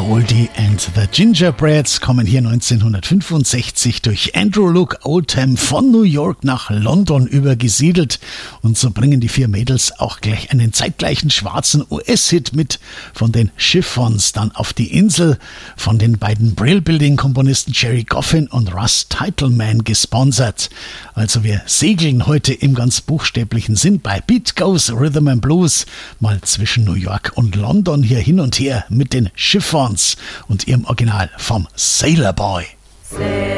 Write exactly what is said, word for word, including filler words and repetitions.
Goldie and the Gingerbreads kommen hier neunzehnhundertfünfundsechzig durch Andrew Luke Oldham von New York nach London übergesiedelt. Und so bringen die vier Mädels auch gleich einen zeitgleichen schwarzen U S-Hit mit von den Chiffons dann auf die Insel, von den beiden Brill-Building-Komponisten Jerry Goffin und Russ Titelman gesponsert. Also wir segeln heute im ganz buchstäblichen Sinn bei Beat Goes Rhythm and Blues mal zwischen New York und London hier hin und her mit den Chiffons und ihrem Original vom Sailor Boy.